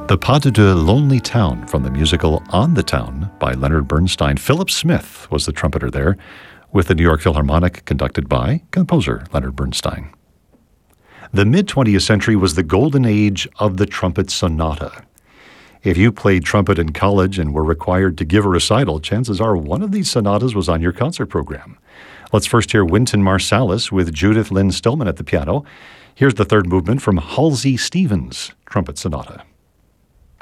The Pas de Lonely Town from the musical On the Town by Leonard Bernstein. Philip Smith was the trumpeter there, with the New York Philharmonic conducted by composer Leonard Bernstein. The mid-20th century was the golden age of the trumpet sonata. If you played trumpet in college and were required to give a recital, chances are one of these sonatas was on your concert program. Let's first hear Wynton Marsalis with Judith Lynn Stillman at the piano. Here's the third movement from Halsey Stevens' Trumpet Sonata.